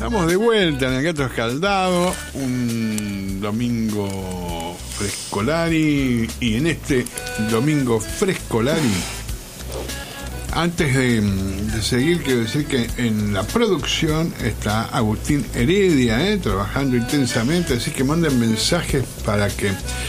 Estamos de vuelta en el Gato Escaldado, un domingo frescolari, y en este domingo frescolari, antes de seguir, quiero decir que en la producción está Agustín Heredia, trabajando intensamente, así que manden mensajes para que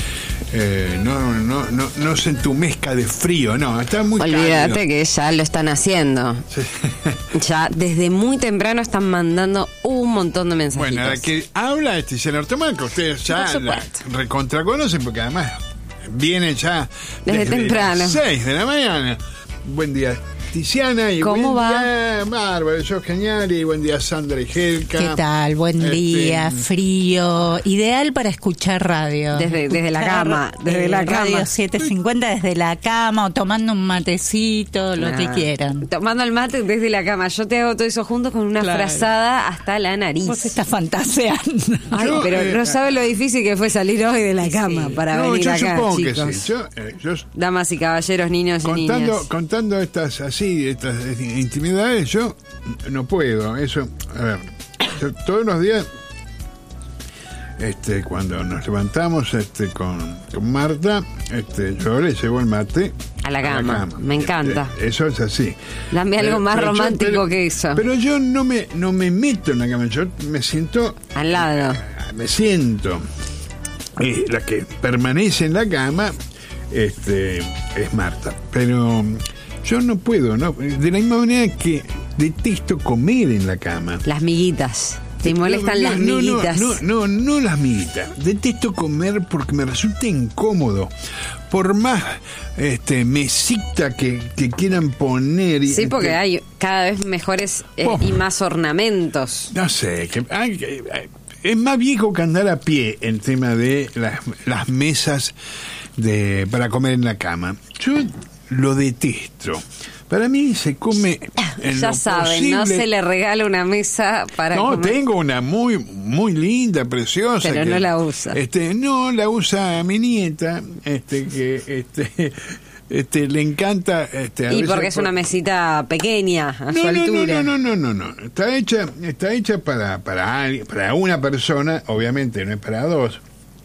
no se entumezca de frío, no, está muy Olvídate cálido. que ya lo están haciendo. Sí. Ya desde muy temprano están mandando un montón de mensajitos. Bueno, la que habla es Tiziana Ortoman, que ustedes ya Por la supuesto. recontraconocen, porque además viene ya Desde temprano. las 6 de la mañana. Buen día, Tiziana, y ¿Cómo buen va? día, Bárbara, yo genial, y buen día, Sandra y Helka. ¿Qué tal? Buen día, frío, ideal para escuchar radio. Desde la cama, desde la Radio cama. 750 desde la cama o tomando un matecito, lo que Nah. quieran. Tomando el mate desde la cama. Yo te hago todo eso junto con una Claro. frazada hasta la nariz. Vos estás fantaseando. Ay, Yo, pero no sabe lo difícil que fue salir hoy de la cama para No, venir yo acá, supongo chicos. que sí. Yo Damas y caballeros, niños y niñas. contando estas intimidades, yo no puedo. Eso, a ver, yo todos los días, cuando nos levantamos con Marta, yo le llevo el mate A la cama. Me encanta. Eso es así. Dame algo más romántico que eso. Pero yo no me meto en la cama, yo me siento Al lado. La que permanece en la cama es Marta, pero yo no puedo, ¿no? De la misma manera que detesto comer en la cama. Las miguitas. ¿Te molestan las miguitas? No las miguitas. Detesto comer porque me resulta incómodo. Por más mesita que quieran poner. Sí, porque hay cada vez mejores y más ornamentos. No sé, es más viejo que andar a pie el tema de las mesas para comer en la cama. Yo lo detesto. Para mí se come en Ya lo saben, posible. no se le regala una mesa para comer. Tengo una muy muy linda, preciosa. Pero no la usa. No la usa mi nieta, que le encanta. A Y veces porque es una mesita pequeña, a su altura. No. Está hecha para una persona, obviamente no es para dos.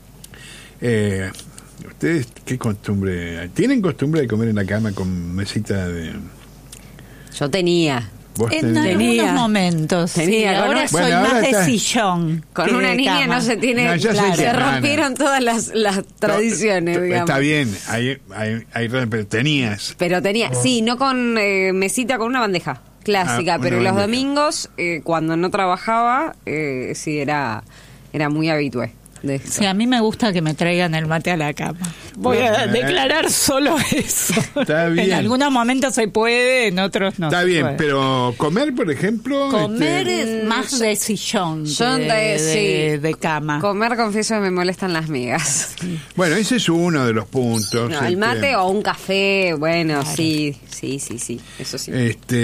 ¿Ustedes qué costumbre? ¿Tienen costumbre de comer en la cama con mesita de...? Yo tenía. ¿Vos En tenés? algunos momentos. Tenía, sí, con ahora una- soy Bueno, ahora más de está- sillón. Con que una de niña cama. no se tiene... No, ya sé se que- rompieron todas las tradiciones, digamos. Está bien, pero tenías. Pero tenía, sí, no con mesita, con una bandeja clásica, una pero los bandeja. domingos, cuando no trabajaba, sí, era muy habitué de esto. Sí, a mí me gusta que me traigan el mate a la cama. Voy a declarar solo eso. Está bien. En algunos momentos se puede, en otros no. Está se bien, puede. pero comer, por ejemplo... Comer es más de sillón Yo que de cama. Comer, confieso que me molestan las migas. Bueno, ese es uno de los puntos. No, el mate o un café, bueno, sí, eso sí.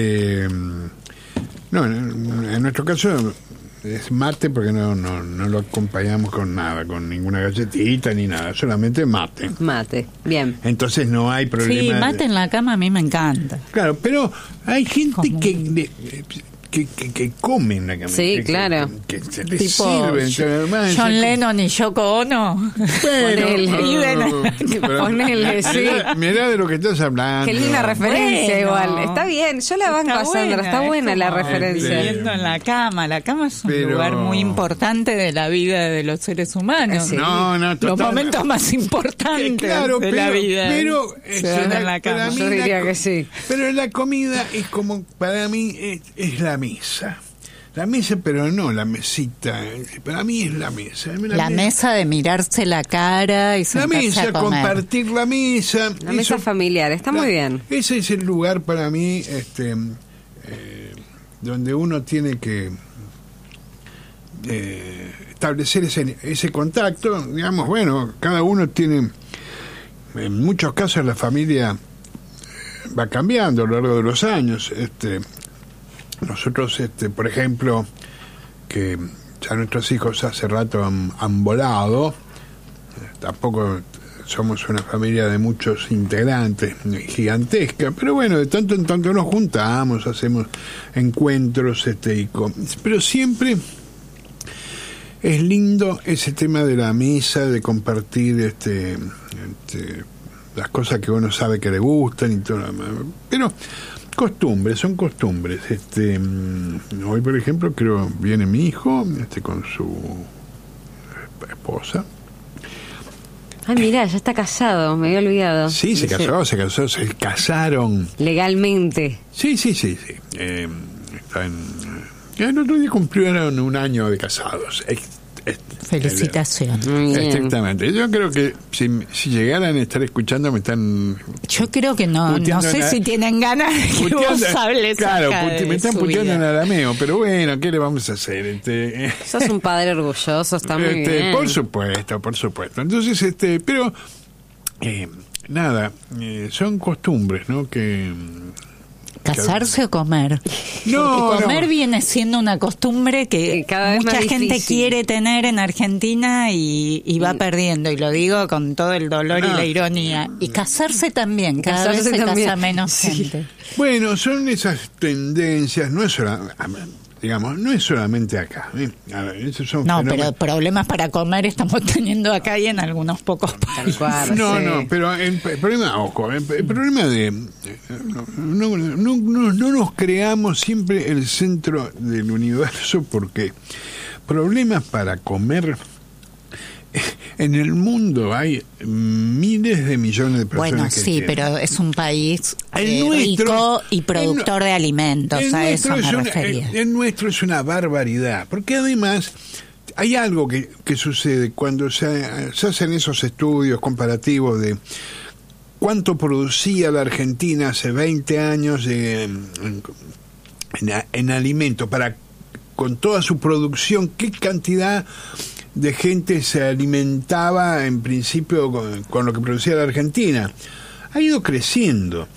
No, en nuestro caso es mate porque no lo acompañamos con nada, con ninguna galletita ni nada, solamente mate. Mate, bien. Entonces no hay problema. Sí, mate en la cama a mí me encanta. Claro, pero hay gente Como- que come en la cama. Sí, claro. Que se le Tipo sirven. John Lennon y Yoko Ono. Ponele, sí. Mirá de lo que estás hablando. Qué linda referencia Bueno. igual. Está bien, yo la banco a Sandra, está buena es la como referencia. viviendo en la cama. La cama es un Pero- lugar muy importante de la vida de los seres humanos. Sí. No, Los total. momentos más importantes Claro, de la vida pero se dan en la para cama. mí Yo diría que sí. Pero la comida es como, para mí, es la mesa. La mesa, pero no la mesita. Para mí es la mesa. La mesa de mirarse la cara y La sentarse mesa, a comer. compartir la mesa. La mesa familiar, está muy bien. Ese es el lugar para mí donde uno tiene que establecer ese contacto. Digamos, bueno, cada uno tiene... En muchos casos la familia va cambiando a lo largo de los años. Nosotros, por ejemplo, que ya nuestros hijos hace rato han volado, tampoco somos una familia de muchos integrantes, gigantesca, pero bueno, de tanto en tanto nos juntamos, hacemos encuentros, pero siempre es lindo ese tema de la mesa, de compartir las cosas que uno sabe que le gustan y todo lo demás. Pero son costumbres. Hoy, por ejemplo, creo viene mi hijo con su esposa. Ay, mirá, ya está casado, me había olvidado. Sí, se casaron. Legalmente. Sí. El otro día cumplieron 1 año de casados. Felicitaciones. Exactamente. Yo creo que si llegaran a estar escuchando me están... Yo creo que no sé si tienen ganas de que vos hables. Claro, me están puteando en vida. arameo, pero bueno, ¿qué le vamos a hacer? Sos un padre orgulloso, está muy bien. Por supuesto. Entonces, pero nada, son costumbres, ¿no? ¿Casarse o comer? No, porque comer viene siendo una costumbre que cada vez mucha más gente difícil. quiere tener en Argentina y va perdiendo, y lo digo con todo el dolor y la ironía. Y casarse también, cada vez se casa menos gente. Bueno, son esas tendencias, no es solamente acá. A ver, esos son No, fenómenos. pero problemas para comer estamos teniendo acá y en algunos pocos países. No, pero el problema de no nos creamos siempre el centro del universo, porque problemas para comer en el mundo hay miles de millones de personas. Bueno, que sí, tienen. pero es un país El rico y productor de alimentos, a eso me refería. El nuestro es una barbaridad, porque además hay algo que sucede cuando se hacen esos estudios comparativos de cuánto producía la Argentina hace 20 años en alimento, con toda su producción, qué cantidad de gente se alimentaba en principio con lo que producía la Argentina. Ha ido creciendo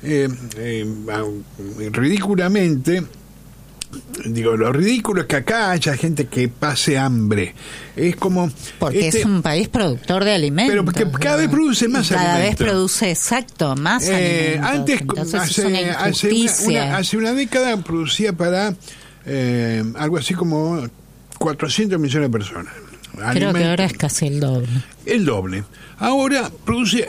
ridículamente. Digo, lo ridículo es que acá haya gente que pase hambre. Es como... Porque es un país productor de alimentos. Pero porque cada vez produce más alimentos. Cada vez produce, más alimentos. Antes, entonces es una injusticia. hace una década producía para algo así como 400 millones de personas. Creo que ahora es casi el doble. El doble. Ahora produce